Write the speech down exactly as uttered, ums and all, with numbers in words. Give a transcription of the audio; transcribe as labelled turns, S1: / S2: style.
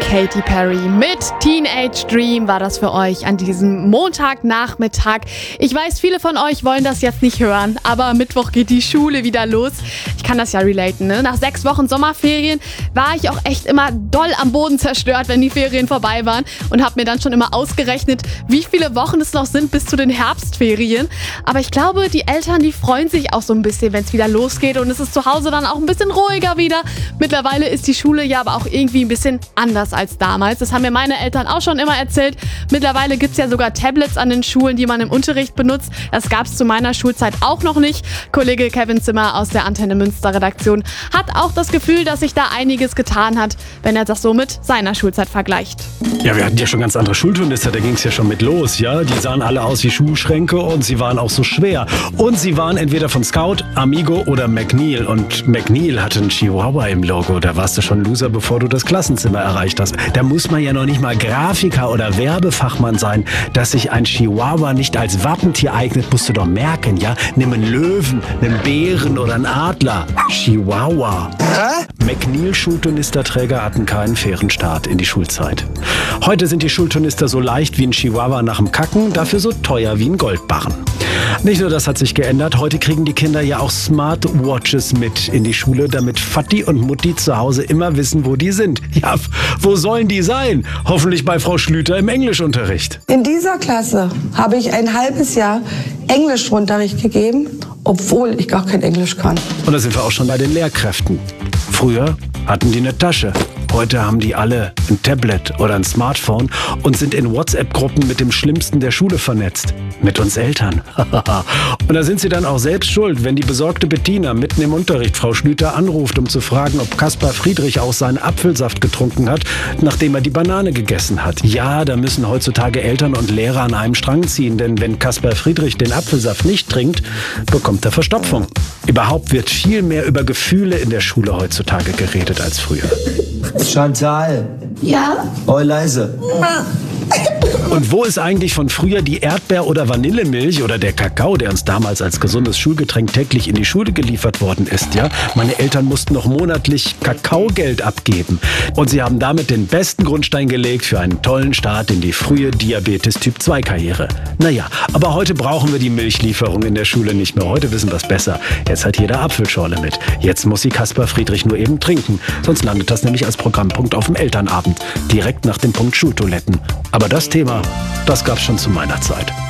S1: Katy Perry mit Teenage Dream war das für euch an diesem Montagnachmittag. Ich weiß, viele von euch wollen das jetzt nicht hören, aber Mittwoch geht die Schule wieder los. Ich kann das ja relaten, ne? Nach sechs Wochen Sommerferien war ich auch echt immer doll am Boden zerstört, wenn die Ferien vorbei waren und habe mir dann schon immer ausgerechnet, wie viele Wochen es noch sind bis zu den Herbstferien. Aber ich glaube, die Eltern, die freuen sich auch so ein bisschen, wenn es wieder losgeht und es ist zu Hause dann auch ein bisschen ruhiger wieder. Mittlerweile ist die Schule ja aber auch irgendwie ein bisschen anders als damals. Das haben mir meine Eltern auch schon immer erzählt. Mittlerweile gibt es ja sogar Tablets an den Schulen, die man im Unterricht benutzt. Das gab es zu meiner Schulzeit auch noch nicht. Kollege Kevin Zimmer aus der Antenne Münster Redaktion hat auch das Gefühl, dass sich da einiges getan hat, wenn er das so mit seiner Schulzeit vergleicht.
S2: Ja, wir hatten ja schon ganz andere Schulturnister, da ging es ja schon mit los, ja. Die sahen alle aus wie Schuhschränke und sie waren auch so schwer. Und sie waren entweder von Scout, Amigo oder McNeil. Und McNeil hatte einen Chihuahua im Logo. Da warst du schon Loser, bevor du das Klassenzimmer erreicht hast. Da muss man ja noch nicht mal Grafiker oder Werbefachmann sein. Dass sich ein Chihuahua nicht als Wappentier eignet, musst du doch merken, ja. Nimm einen Löwen, einen Bären oder einen Adler. Chihuahua. Hä? McNeil-Schulturnisterträger hatten keinen fairen Start in die Schulzeit. Heute sind die Schulturnister so leicht wie ein Chihuahua nach dem Kacken, dafür so teuer wie ein Goldbarren. Nicht nur das hat sich geändert, heute kriegen die Kinder ja auch Smartwatches mit in die Schule, damit Vati und Mutti zu Hause immer wissen, wo die sind. Ja, wo sollen die sein? Hoffentlich bei Frau Schlüter im Englischunterricht.
S3: In dieser Klasse habe ich ein halbes Jahr Englischunterricht gegeben, obwohl ich gar kein Englisch kann.
S2: Und da sind wir auch schon bei den Lehrkräften. Früher hatten die eine Tasche. Heute haben die alle ein Tablet oder ein Smartphone und sind in WhatsApp-Gruppen mit dem Schlimmsten der Schule vernetzt. Mit uns Eltern. Und da sind sie dann auch selbst schuld, wenn die besorgte Bettina mitten im Unterricht Frau Schlüter anruft, um zu fragen, ob Kaspar Friedrich auch seinen Apfelsaft getrunken hat, nachdem er die Banane gegessen hat. Ja, da müssen heutzutage Eltern und Lehrer an einem Strang ziehen, denn wenn Kaspar Friedrich den Apfelsaft nicht trinkt, bekommt er Verstopfung. Überhaupt wird viel mehr über Gefühle in der Schule heutzutage geredet als früher.
S4: Chantal.
S3: Ja?
S4: Oh, leise.
S2: Und wo ist eigentlich von früher die Erdbeer- oder Vanillemilch oder der Kakao, der uns damals als gesundes Schulgetränk täglich in die Schule geliefert worden ist, ja? Meine Eltern mussten noch monatlich Kakaogeld abgeben. Und sie haben damit den besten Grundstein gelegt für einen tollen Start in die frühe Diabetes-Typ zwei Karriere. Naja, aber heute brauchen wir die Milchlieferung in der Schule nicht mehr. Heute wissen wir es besser. Jetzt hat jeder Apfelschorle mit. Jetzt muss sie Kaspar Friedrich nur eben trinken. Sonst landet das nämlich als Programmpunkt auf dem Elternabend. Direkt nach dem Punkt Schultoiletten. Aber das Thema, das gab's schon zu meiner Zeit.